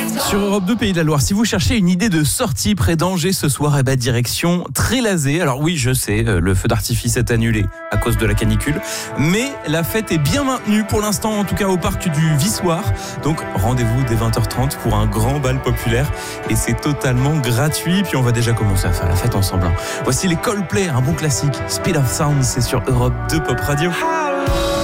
Sur Europe 2 Pays de la Loire, si vous cherchez une idée de sortie près d'Angers ce soir, direction Trélazé. Alors oui, je sais, le feu d'artifice est annulé à cause de la canicule, mais la fête est bien maintenue pour l'instant, en tout cas au parc du Vissoir. Donc rendez-vous dès 20h30 pour un grand bal populaire et c'est totalement gratuit. Puis on va déjà commencer à faire la fête ensemble. Voici les Coldplay, un bon classique. Speed of Sound, c'est sur Europe 2 Pop Radio.